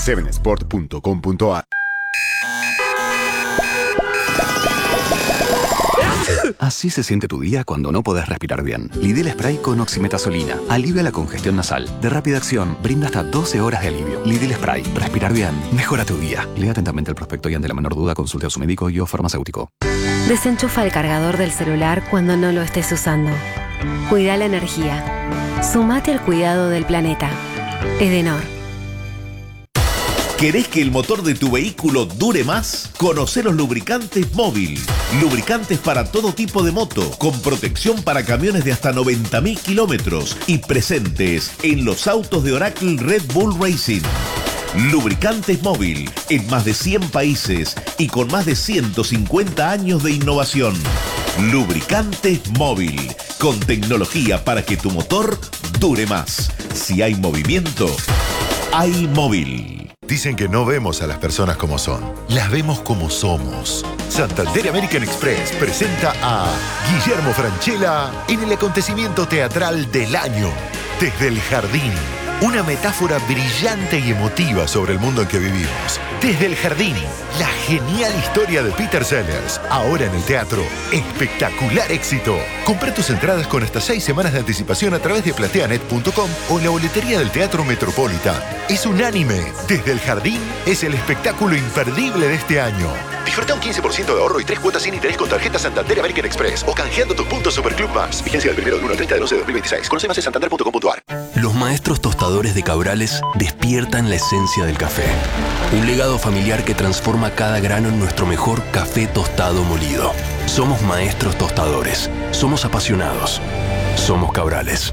7sport.com.ar. Así se siente tu día cuando no podés respirar bien. Lidl Spray con oximetazolina alivia la congestión nasal. De rápida acción, brinda hasta 12 horas de alivio. Lidl Spray. Respirar bien. Mejora tu día. Lea atentamente el prospecto y ante la menor duda consulte a su médico y o farmacéutico. Desenchufa el cargador del celular cuando no lo estés usando. Cuida la energía. Sumate al cuidado del planeta. Edenor. ¿Querés que el motor de tu vehículo dure más? Conocé los lubricantes Móvil. Lubricantes para todo tipo de moto, con protección para camiones de hasta 90.000 kilómetros y presentes en los autos de Oracle Red Bull Racing. Lubricantes Móvil, en más de 100 países y con más de 150 años de innovación. Lubricantes Móvil, con tecnología para que tu motor dure más. Si hay movimiento, hay móvil. Dicen que no vemos a las personas como son, las vemos como somos. Santander American Express presenta a Guillermo Francella en el acontecimiento teatral del año, Desde el Jardín. Una metáfora brillante y emotiva sobre el mundo en que vivimos. Desde el Jardín, la genial historia de Peter Sellers. Ahora en el teatro, espectacular éxito. Compra tus entradas con hasta 6 semanas de anticipación a través de plateanet.com o en la boletería del Teatro Metropolitan. Es unánime. Desde el Jardín es el espectáculo imperdible de este año. Disfruta un 15% de ahorro y 3 cuotas sin interés con tarjeta Santander American Express o canjeando tus puntos Superclub Más. Vigencia del 1 al 30 de 2026. Conoce más en santander.com.ar. Los maestros tostadores de Cabrales despiertan la esencia del café. Un legado familiar que transforma cada grano en nuestro mejor café tostado molido. Somos maestros tostadores. Somos apasionados. Somos Cabrales.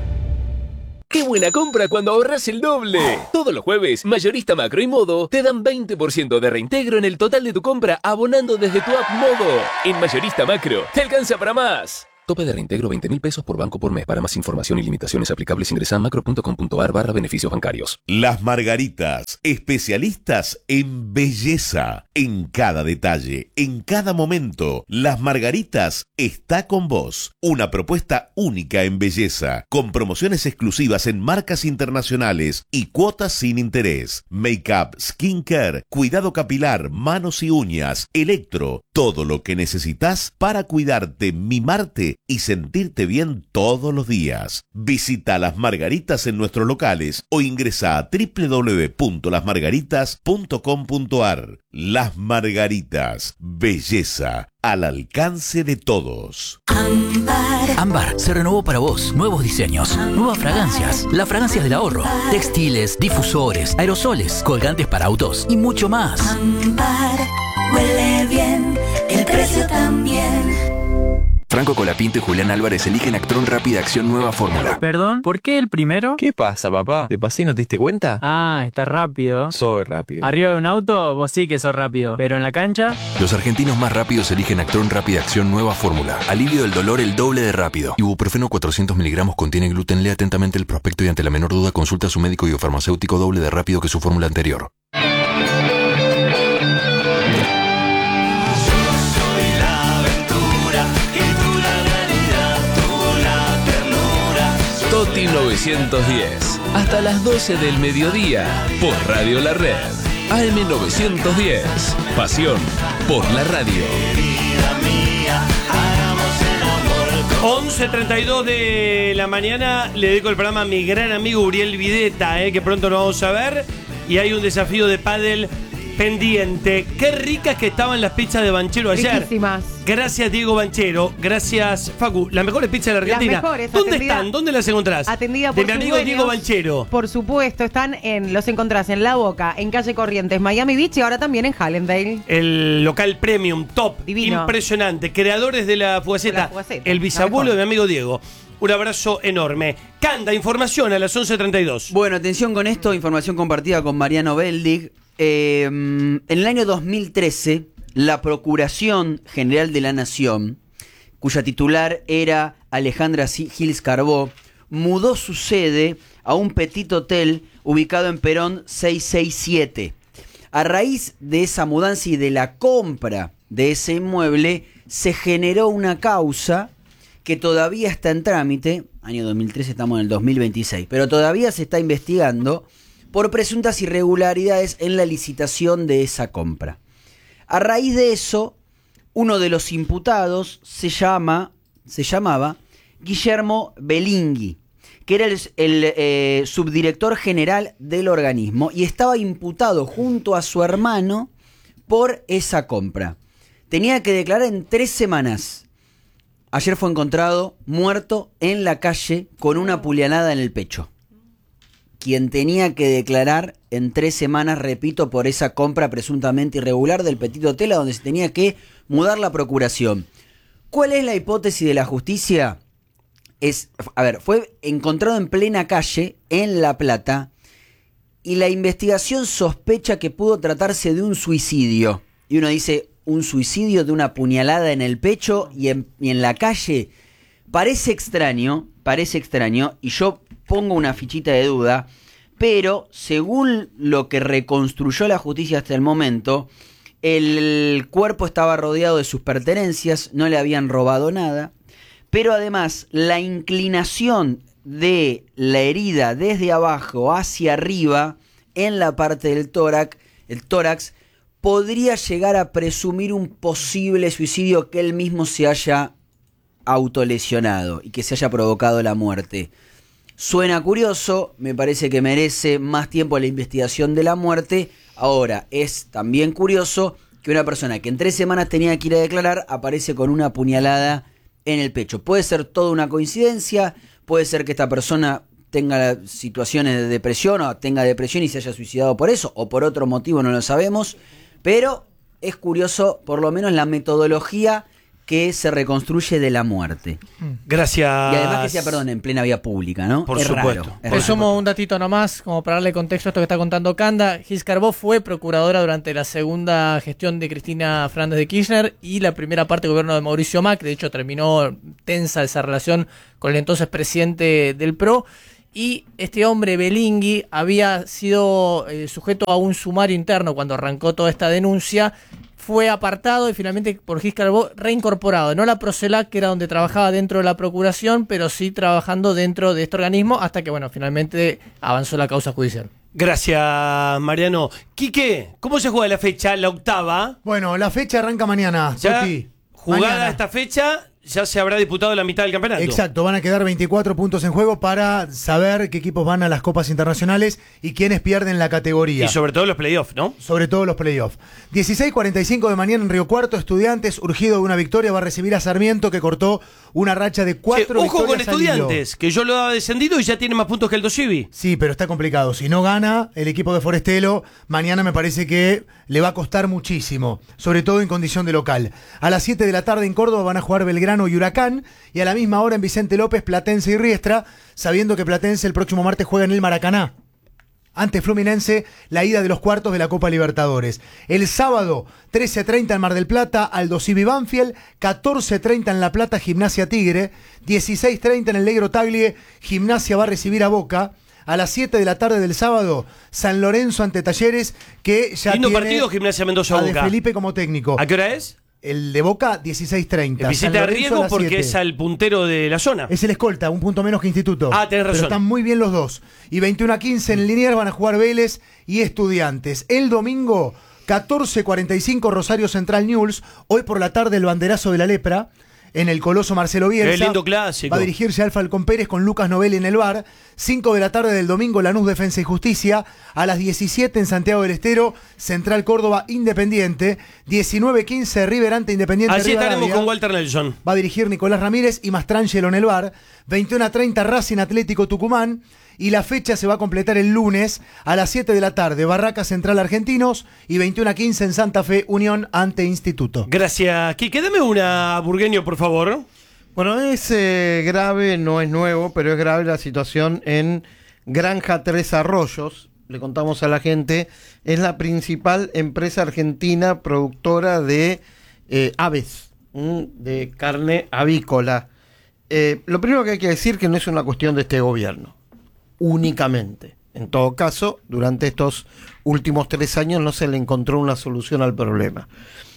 ¡Qué buena compra cuando ahorras el doble! Todos los jueves, Mayorista Macro y Modo te dan 20% de reintegro en el total de tu compra abonando desde tu app Modo. En Mayorista Macro, te alcanza para más. Tope de reintegro 20.000 pesos por banco por mes. Para más información y limitaciones aplicables ingresa a macro.com.ar/beneficios bancarios. Las Margaritas, especialistas en belleza. En cada detalle, en cada momento, Las Margaritas está con vos. Una propuesta única en belleza, con promociones exclusivas en marcas internacionales y cuotas sin interés. Make-up, skincare, cuidado capilar, manos y uñas, electro, todo lo que necesitas para cuidarte, mimarte y sentirte bien todos los días. Visita Las Margaritas en nuestros locales o ingresa a www.lasmargaritas.com.ar. Las Margaritas, belleza al alcance de todos. Ámbar se renovó para vos. Nuevos diseños, nuevas fragancias, las fragancias del ahorro, textiles, difusores, aerosoles, colgantes para autos y mucho más. Ámbar huele bien, el precio también. Franco Colapinto y Julián Álvarez eligen Actron Rápida Acción Nueva Fórmula. Perdón, ¿por qué el primero? ¿Qué pasa, papá? ¿Te pasé y no te diste cuenta? Ah, está rápido. Soy rápido. Arriba de un auto, vos sí que sos rápido. Pero en la cancha... Los argentinos más rápidos eligen Actron Rápida Acción Nueva Fórmula. Alivio del dolor el doble de rápido. Ibuprofeno 400 miligramos contiene gluten. Lea atentamente el prospecto y ante la menor duda consulta a su médico y o farmacéutico doble de rápido que su fórmula anterior. Toti 910. Hasta las 12 del mediodía. Por Radio La Red. AM 910. Pasión por la radio. 11:32 de la mañana. Le dedico el programa a mi gran amigo Uriel Videta, que pronto lo vamos a ver. Y hay un desafío de pádel pendiente. Qué ricas que estaban las pizzas de Banchero ayer. Riquísimas. Gracias, Diego Banchero. Gracias, Facu. Las mejores pizzas de la Argentina. Las mejores. ¿Dónde están? ¿Dónde las encontrás? Atendida por de mi amigo dueños, Diego Banchero. Por supuesto, los encontrás en La Boca, en Calle Corrientes, Miami Beach y ahora también en Hallandale. El local premium, top, divino, impresionante. Creadores de la Fugaceta. El bisabuelo de mi amigo Diego. Un abrazo enorme. Canda, información a las 11:32. Bueno, atención con esto, información compartida con Mariano Beldig. En el año 2013, la Procuración General de la Nación, cuya titular era Alejandra Gils Carbó, mudó su sede a un petit hotel ubicado en Perón 667. A raíz de esa mudanza y de la compra de ese inmueble, se generó una causa que todavía está en trámite. Año 2013, estamos en el 2026, pero todavía se está investigando por presuntas irregularidades en la licitación de esa compra. A raíz de eso, uno de los imputados se llamaba Guillermo Belingui, que era el subdirector general del organismo y estaba imputado junto a su hermano por esa compra. Tenía que declarar en 3 semanas. Ayer fue encontrado muerto en la calle con una puñalada en el pecho. Quien tenía que declarar en 3 semanas, repito, por esa compra presuntamente irregular del Petit Hotel, a donde se tenía que mudar la procuración. ¿Cuál es la hipótesis de la justicia? Fue encontrado en plena calle, en La Plata, y la investigación sospecha que pudo tratarse de un suicidio. Y uno dice, un suicidio de una puñalada en el pecho y en la calle. Parece extraño, y yo pongo una fichita de duda, pero según lo que reconstruyó la justicia hasta el momento, el cuerpo estaba rodeado de sus pertenencias, no le habían robado nada, pero además la inclinación de la herida desde abajo hacia arriba en la parte del tórax, podría llegar a presumir un posible suicidio, que él mismo se haya autolesionado y que se haya provocado la muerte. Suena curioso, me parece que merece más tiempo la investigación de la muerte. Ahora, es también curioso que una persona que en 3 semanas tenía que ir a declarar aparece con una puñalada en el pecho. Puede ser toda una coincidencia, puede ser que esta persona tenga situaciones de depresión o tenga depresión y se haya suicidado por eso, o por otro motivo, no lo sabemos, pero es curioso por lo menos la metodología que se reconstruye de la muerte. Gracias. Y además que sea, perdón, en plena vía pública, ¿no? Por es supuesto. Raro, Te sumo un datito nomás, como para darle contexto a esto que está contando Canda. Gis Carbó fue procuradora durante la segunda gestión de Cristina Fernández de Kirchner y la primera parte del gobierno de Mauricio Macri. De hecho, terminó tensa esa relación con el entonces presidente del PRO. Y este hombre, Belingui, había sido sujeto a un sumario interno cuando arrancó toda esta denuncia. Fue apartado y finalmente por Gis Carbó reincorporado. No la Procelac, que era donde trabajaba dentro de la Procuración, pero sí trabajando dentro de este organismo hasta que, bueno, finalmente avanzó la causa judicial. Gracias, Mariano. Quique, ¿cómo se juega la fecha, la octava? Bueno, la fecha arranca mañana. Ya, Toti. jugada Mañana. esta fecha, ya se habrá disputado la mitad del campeonato. Exacto, van a quedar 24 puntos en juego para saber qué equipos van a las copas internacionales y quiénes pierden la categoría. Y sobre todo los playoffs, ¿no? Sobre todo los playoffs. 16:45 de mañana en Río Cuarto, Estudiantes, urgido de una victoria, va a recibir a Sarmiento, que cortó una racha de 4 victorias. Ojo con al Estudiantes, hilo. que yo lo daba descendido y ya tiene más puntos que el Dosivi. Sí, pero está complicado. Si no gana el equipo de Forestelo, mañana me parece que le va a costar muchísimo, sobre todo en condición de local. A las 7 de la tarde en Córdoba van a jugar Belgrano y Huracán, y a la misma hora en Vicente López, Platense y Riestra, sabiendo que Platense el próximo martes juega en el Maracaná. Ante Fluminense, la ida de los cuartos de la Copa Libertadores. El sábado, 13:30 en Mar del Plata, Aldo Civi Banfield, 14:30 en La Plata, Gimnasia Tigre, 16:30 en el Negro Taglie, Gimnasia va a recibir a Boca. A las 7 de la tarde del sábado, San Lorenzo ante Talleres, que ya Lindo tiene partido, Gimnasia Mendoza a De Boca. Felipe como técnico. ¿A qué hora es? El de Boca, 16:30. Visita San Lorenzo riesgo a las porque 7. es al puntero de la zona. Es el escolta, un punto menos que Instituto. Ah, tenés razón. Pero están muy bien los dos. Y 21:15 en Liniers van a jugar Vélez y Estudiantes. El domingo, 14:45 Rosario Central Newell's. Hoy por la tarde el banderazo de la lepra en el Coloso Marcelo Bielsa. Qué lindo clásico. Va a dirigirse al Falcón Pérez con Lucas Novelli en el bar. 5 de la tarde del domingo, Lanús Defensa y Justicia. A las 17 en Santiago del Estero, Central Córdoba Independiente. 19:15 River ante Independiente Allí estaremos Rivadavia. con Walter Nelson. Va a dirigir Nicolás Ramírez y Mastrangelo en el bar. 21:30 Racing Atlético Tucumán. Y la fecha se va a completar el lunes a las 7 de la tarde. Barraca Central Argentinos y 21:15 en Santa Fe Unión ante Instituto. Gracias, Quique. Dame una, Burgueño, por favor. Bueno, es grave, no es nuevo, pero es grave la situación en Granja Tres Arroyos. Le contamos a la gente, es la principal empresa argentina productora de aves, de carne avícola. Lo primero que hay que decir que no es una cuestión de este gobierno, únicamente. En todo caso, durante estos últimos 3 años no se le encontró una solución al problema.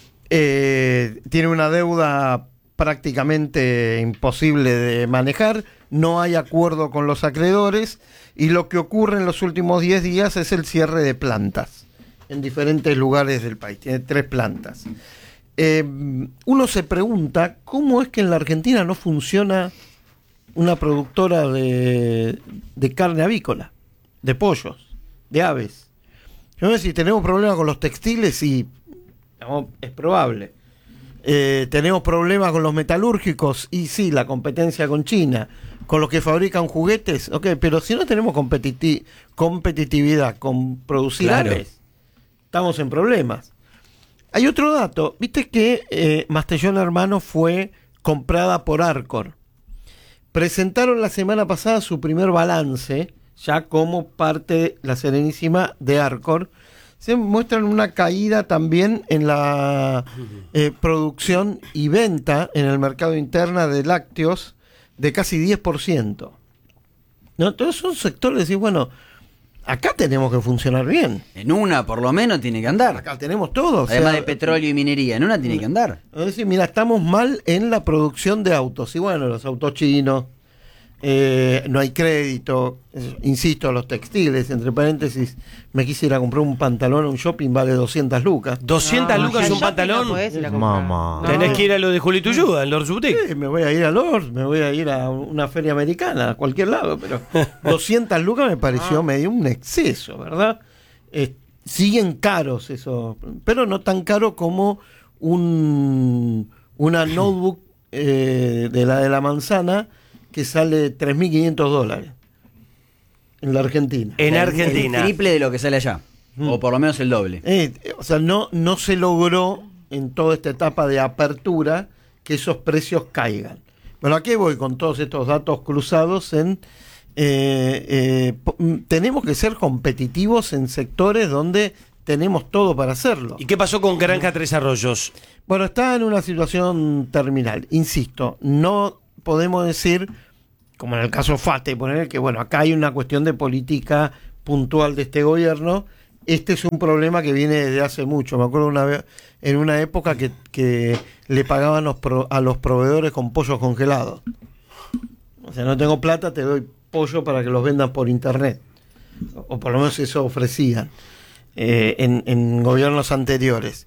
Tiene una deuda prácticamente imposible de manejar, no hay acuerdo con los acreedores Y lo que ocurre en los últimos 10 días es el cierre de plantas en diferentes lugares del país. Tiene 3 plantas. Uno se pregunta cómo es que en la Argentina no funciona una productora de carne avícola, de pollos, de aves. Yo no sé si tenemos problemas con los textiles y es probable. Tenemos problemas con los metalúrgicos y sí, la competencia con China, con los que fabrican juguetes, ok, pero si no tenemos competitividad con producir aves, estamos en problemas. Hay otro dato, viste que Mastellón Hermanos fue comprada por Arcor. Presentaron la semana pasada su primer balance, ya como parte, la Serenísima, de Arcor. Se muestran una caída también en la producción y venta en el mercado interno de lácteos de casi 10%. ¿No? Entonces son sectores, y bueno, acá tenemos que funcionar bien. En una, por lo menos, tiene que andar. Acá tenemos todo. Además de petróleo y minería, en una tiene que andar. Es decir, mira, estamos mal en la producción de autos. Y bueno, los autos chinos, no hay crédito, insisto, los textiles, entre paréntesis, me quisiera comprar un pantalón en un shopping, vale 200 lucas. 200 lucas un pantalón. Mamá. Tenés que ir a lo de Julito Ulluda, al Lord's Boutique. Sí, me voy a ir a Lord's, me voy a ir a una feria americana, a cualquier lado, pero 200 lucas me pareció medio un exceso, ¿verdad? Siguen caros eso, pero no tan caro como una notebook de la manzana, que sale $3.500 en la Argentina. En Argentina. El triple de lo que sale allá. O por lo menos el doble. O sea, no se logró en toda esta etapa de apertura que esos precios caigan. Bueno, aquí voy con todos estos datos cruzados en... tenemos que ser competitivos en sectores donde tenemos todo para hacerlo. ¿Y qué pasó con Granja Tres Arroyos? Bueno, está en una situación terminal. Insisto, no podemos decir, como en el caso FATE, poner que bueno, acá hay una cuestión de política puntual de este gobierno. Este es un problema que viene desde hace mucho. Me acuerdo una vez, en una época que le pagaban a los proveedores con pollos congelados. O sea, no tengo plata, te doy pollo para que los vendan por internet. O por lo menos eso ofrecían en gobiernos anteriores.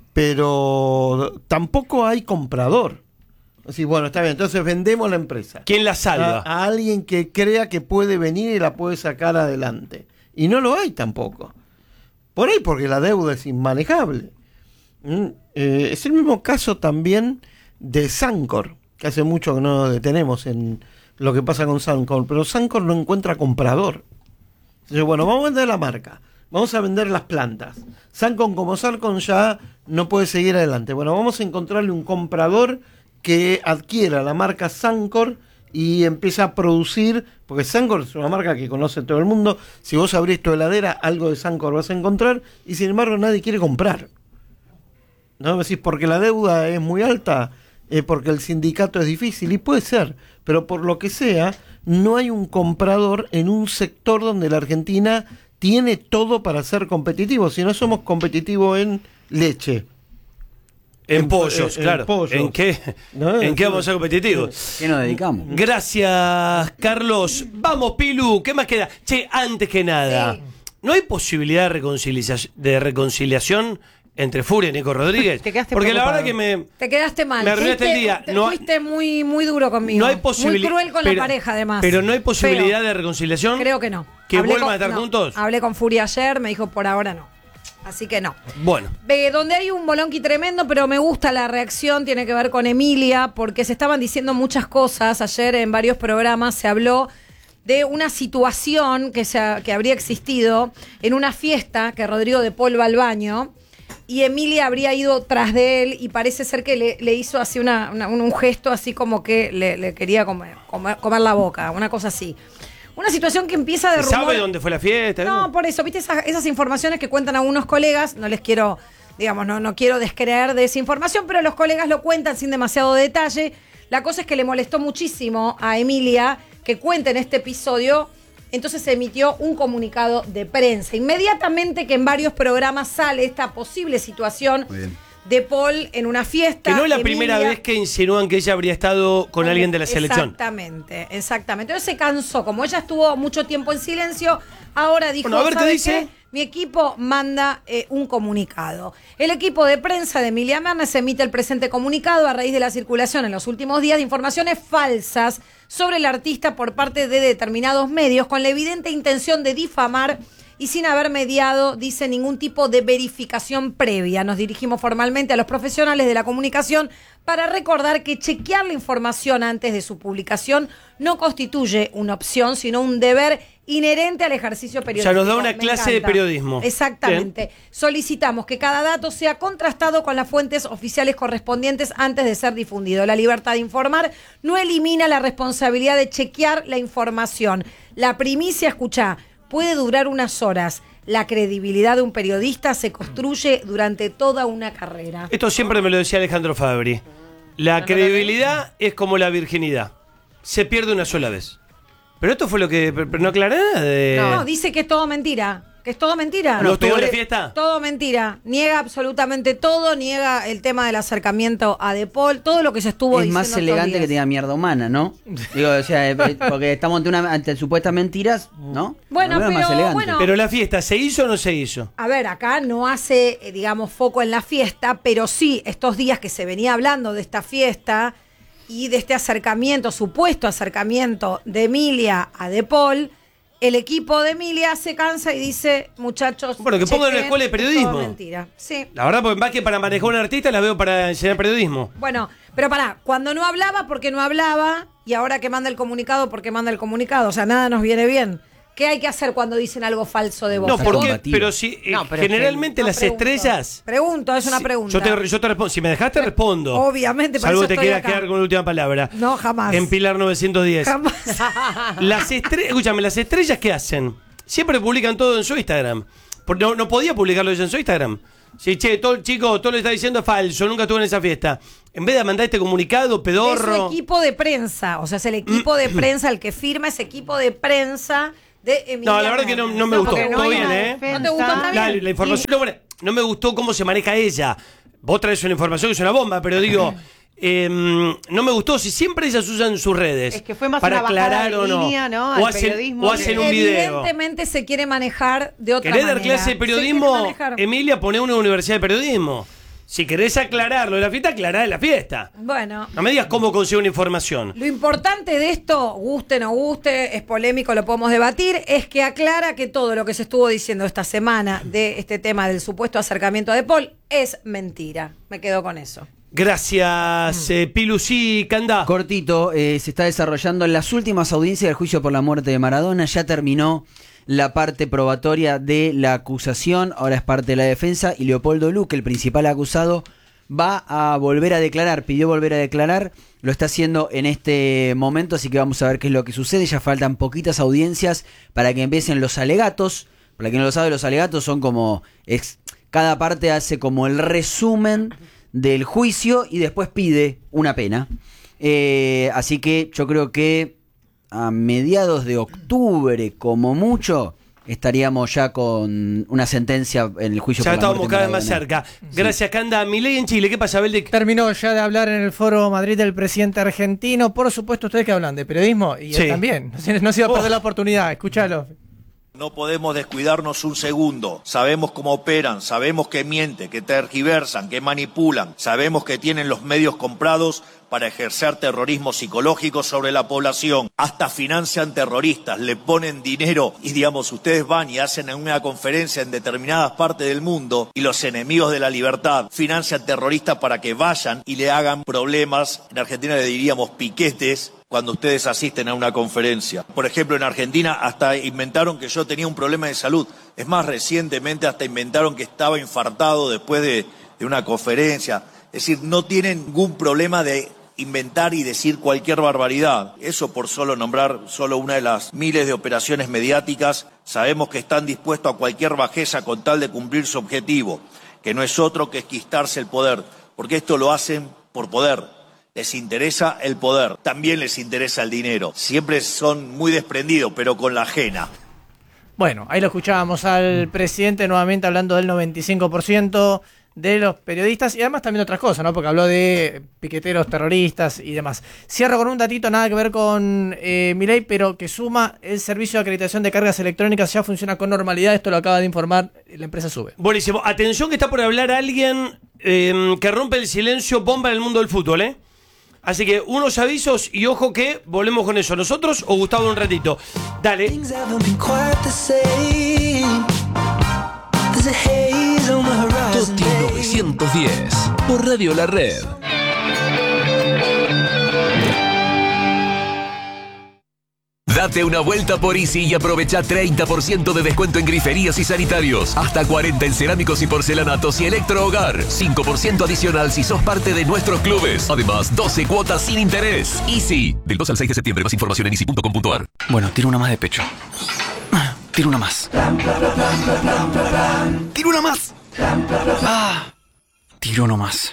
Pero tampoco hay comprador. Sí, bueno, está bien, entonces vendemos la empresa. ¿Quién la salva? A alguien que crea que puede venir y la puede sacar adelante. Y no lo hay tampoco. Por ahí porque la deuda es inmanejable. Es el mismo caso también de Sancor, que hace mucho que no nos detenemos en lo que pasa con Sancor, pero Sancor no encuentra comprador. Entonces, bueno, vamos a vender la marca, vamos a vender las plantas. Sancor como Sancor ya no puede seguir adelante. Bueno, vamos a encontrarle un comprador que adquiera la marca Sancor y empieza a producir, porque Sancor es una marca que conoce todo el mundo. Si vos abrís tu heladera, algo de Sancor vas a encontrar, y sin embargo nadie quiere comprar. ¿No? Decís, porque la deuda es muy alta, porque el sindicato es difícil, y puede ser, pero por lo que sea, no hay un comprador en un sector donde la Argentina tiene todo para ser competitivo. Si no somos competitivos en leche, en pollos, claro. En pollos. ¿En qué vamos a ser competitivos? ¿Qué nos dedicamos? Gracias, Carlos. Vamos, Pilu, ¿qué más queda? Che, antes que nada, ¿no hay posibilidad de reconciliación entre Furia y Nico Rodríguez? Porque la verdad que te quedaste mal. Me arruinaste el día. Fuiste muy, muy duro conmigo. No hay posibilidad. Muy cruel con la pareja, además. Pero no hay posibilidad de reconciliación. Creo que no. ¿Que vuelvan a estar juntos? Hablé con Furia ayer, me dijo por ahora no. Así que no. Bueno. Donde hay un bolonqui tremendo, pero me gusta la reacción, tiene que ver con Emilia, porque se estaban diciendo muchas cosas. Ayer en varios programas se habló de una situación que habría existido en una fiesta que Rodrigo de Paul va al baño y Emilia habría ido tras de él y parece ser que le hizo así un gesto así como que le quería comer la boca, una cosa así. Una situación que empieza de rumor. ¿Sabe dónde fue la fiesta? No, por eso, viste esas informaciones que cuentan algunos colegas, no les quiero, digamos, no quiero descreer de esa información, pero los colegas lo cuentan sin demasiado detalle. La cosa es que le molestó muchísimo a Emilia que cuente en este episodio, entonces se emitió un comunicado de prensa. Inmediatamente que en varios programas sale esta posible situación De Paul en una fiesta. Que no es la Emilia- primera vez que insinúan que ella habría estado con alguien de la selección. Exactamente. Entonces se cansó. Como ella estuvo mucho tiempo en silencio, ahora dijo, Bueno, a ver qué ¿sabe dice? Mi equipo manda un comunicado. El equipo de prensa de Emilia Mernes emite el presente comunicado a raíz de la circulación en los últimos días de informaciones falsas sobre el artista por parte de determinados medios con la evidente intención de difamar y sin haber mediado, dice, ningún tipo de verificación previa. Nos dirigimos formalmente a los profesionales de la comunicación para recordar que chequear la información antes de su publicación no constituye una opción, sino un deber inherente al ejercicio periodístico. O sea, nos da una Me clase de encanta. periodismo. Exactamente. Bien. Solicitamos que cada dato sea contrastado con las fuentes oficiales correspondientes antes de ser difundido. La libertad de informar no elimina la responsabilidad de chequear la información. La primicia, escuchá, puede durar unas horas. La credibilidad de un periodista se construye durante toda una carrera. Esto siempre me lo decía Alejandro Fabri. La credibilidad es como la virginidad. Se pierde una sola vez. Pero esto fue lo que... Pero no aclara nada de... No, dice que es todo mentira. Que es todo mentira. ¿No estuvo en la fiesta? Todo mentira. Niega absolutamente todo. Niega el tema del acercamiento a De Paul. Todo lo que se estuvo Es diciendo más estos elegante días. que tenga mierda humana, ¿no? Digo, o sea, porque estamos ante supuestas mentiras, ¿no? Bueno, Por lo menos es pero, más elegante. bueno. Pero la fiesta, ¿se hizo o no se hizo? A ver, acá no hace, digamos, foco en la fiesta, pero sí estos días que se venía hablando de esta fiesta y de este acercamiento, supuesto acercamiento de Emilia a De Paul, el equipo de Emilia se cansa y dice, muchachos, Bueno, que pongan una chequen, escuela de es periodismo. todo mentira. Sí. La verdad, porque más que para manejar un artista, la veo para enseñar periodismo. Bueno, pero pará, cuando no hablaba, porque no hablaba, y ahora que manda el comunicado, porque manda el comunicado, o sea, nada nos viene bien. ¿Qué hay que hacer cuando dicen algo falso de vos? No, porque, pero si No, pero generalmente no las pregunto. estrellas... Pregunto, es una pregunta. Yo te respondo. Si me dejaste, respondo. Obviamente, por Salvo eso que te estoy quieras acá. quedar con la última palabra. No, jamás. En Pilar 910. Jamás. Las estrellas, escúchame, las estrellas, ¿qué hacen? Siempre publican todo en su Instagram. Porque no podía publicarlo ella en su Instagram. Si, che, todo lo que está diciendo es falso, nunca estuve en esa fiesta. En vez de mandar este comunicado, Es pedorro. su equipo de prensa, o sea, es el equipo de prensa el que firma ese equipo de prensa de Emilia. No, la verdad que no me gustó. porque no Todo hay bien, una ¿eh? defensa. ¿No te gustó? Está La bien. información, bueno, no me gustó cómo se maneja ella. Vos traes una información que es una bomba, pero digo, no me gustó si siempre ellas usan sus redes. Es que fue más para una bajada aclarar de o no. línea, ¿no? O Al periodismo. hacen un video. Evidentemente se quiere manejar de otra ¿Querés manera. dar clase de Se quiere periodismo? manejar. Emilia, poné una universidad de periodismo. Si querés aclararlo de la fiesta, aclará de la fiesta. Bueno. No me digas cómo consigo una información. Lo importante de esto, guste, no guste, es polémico, lo podemos debatir, es que aclara que todo lo que se estuvo diciendo esta semana de este tema del supuesto acercamiento a De Paul es mentira. Me quedo con eso. Gracias, Pilucí, Candá. Cortito, se está desarrollando las últimas audiencias del juicio por la muerte de Maradona. Ya terminó la parte probatoria de la acusación, ahora es parte de la defensa, y Leopoldo Luque, el principal acusado, va a volver a declarar, pidió volver a declarar, lo está haciendo en este momento, así que vamos a ver qué es lo que sucede. Ya faltan poquitas audiencias para que empiecen los alegatos. Para quien no lo sabe, los alegatos son como... cada parte hace como el resumen del juicio y después pide una pena. Así que yo creo que a mediados de octubre, como mucho, estaríamos ya con una sentencia en el juicio Ya por la estábamos muerte cada de vez más Maradona. cerca. Gracias, Canda. Milei en Chile, ¿qué pasa, Beldic? Terminó ya de hablar en el Foro Madrid el presidente argentino. Por supuesto, ustedes que hablan de periodismo y Sí. él también. No se iba a perder la oportunidad. Escúchalo. No podemos descuidarnos un segundo. Sabemos cómo operan, sabemos que mienten, que tergiversan, que manipulan. Sabemos que tienen los medios comprados para ejercer terrorismo psicológico sobre la población. Hasta financian terroristas, le ponen dinero y digamos, ustedes van y hacen una conferencia en determinadas partes del mundo y los enemigos de la libertad financian terroristas para que vayan y le hagan problemas. En Argentina le diríamos piquetes cuando ustedes asisten a una conferencia. Por ejemplo, en Argentina hasta inventaron que yo tenía un problema de salud. Es más, recientemente hasta inventaron que estaba infartado después de una conferencia. Es decir, no tienen ningún problema de inventar y decir cualquier barbaridad. Eso por solo nombrar solo una de las miles de operaciones mediáticas. Sabemos que están dispuestos a cualquier bajeza con tal de cumplir su objetivo, que no es otro que esquistarse el poder, porque esto lo hacen por poder. Les interesa el poder, también les interesa el dinero. Siempre son muy desprendidos, pero con la ajena. Bueno, ahí lo escuchábamos al presidente nuevamente hablando del 95% de los periodistas y además también otras cosas, ¿no? Porque habló de piqueteros terroristas y demás. Cierro con un datito, nada que ver con Milei, pero que suma: el servicio de acreditación de cargas electrónicas ya funciona con normalidad. Esto lo acaba de informar la empresa SUBE. Buenísimo. Atención que está por hablar alguien que rompe el silencio, bomba en el mundo del fútbol, ¿eh? Así que unos avisos y ojo que volvemos con eso. ¿Nosotros o Gustavo un ratito? Dale. Toti 910 por Radio La Red. Date una vuelta por Easy y aprovecha 30% de descuento en griferías y sanitarios. Hasta 40 en cerámicos y porcelanatos y electrohogar. 5% adicional si sos parte de nuestros clubes. Además, 12 cuotas sin interés. Easy. Del 2 al 6 de septiembre. Más información en easy.com.ar. Bueno, tiro una más de pecho. Tiro una más. Tiro una más. Tiro uno más.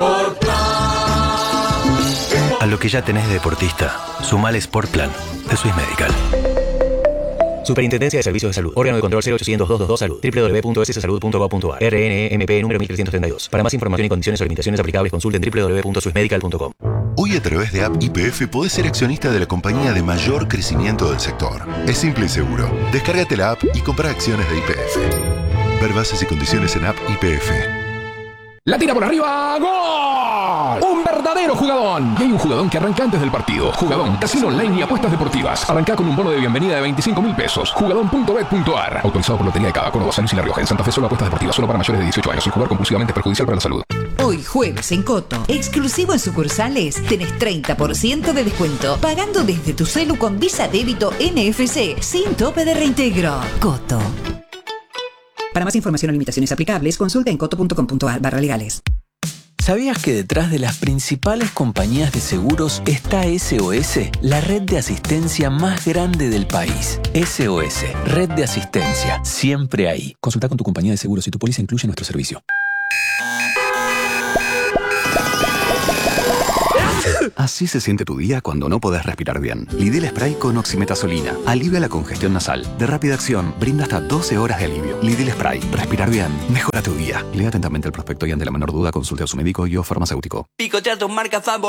A lo que ya tenés de deportista, sumale Sport Plan de Swiss Medical. Superintendencia de Servicios de Salud. Órgano de control 0800-222 Salud. www.ssalud.gov.ar. RNMP número 1332. Para más información y condiciones o limitaciones aplicables, consulten www.swissmedical.com. Hoy a través de App YPF podés ser accionista de la compañía de mayor crecimiento del sector. Es simple y seguro. Descárgate la app y compra acciones de YPF. Ver bases y condiciones en App YPF. La tira por arriba, ¡gol! Un verdadero jugadón. Y hay un jugadón que arranca antes del partido. Jugadón, casino online y apuestas deportivas. Arrancá con un bono de bienvenida de 25.000 pesos. Jugadón.bet.ar. Autorizado por Lotería de Cava, Córdoba, San Luis y La Rioja. En Santa Fe solo apuestas deportivas, solo para mayores de 18 años. Sin jugar compulsivamente es perjudicial para la salud. Hoy jueves en Coto, exclusivo en sucursales, tenés 30% de descuento. Pagando desde tu celu con Visa Débito NFC, sin tope de reintegro. Coto. Para más información o limitaciones aplicables, consulta en coto.com.ar/legales. ¿Sabías que detrás de las principales compañías de seguros está SOS, la red de asistencia más grande del país? SOS, red de asistencia, siempre ahí. Consulta con tu compañía de seguros si tu póliza incluye nuestro servicio. Así se siente tu día cuando no podés respirar bien. Lidl Spray con oximetazolina alivia la congestión nasal. De rápida acción, brinda hasta 12 horas de alivio. Lidl Spray. Respirar bien mejora tu día. Lea atentamente el prospecto y ante la menor duda consulte a su médico y o farmacéutico. Picotear tus marcas favoritas.